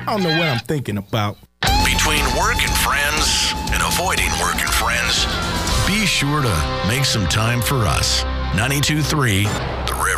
I don't know what I'm thinking about. Between work and friends and avoiding work and friends, be sure to make some time for us. 92.3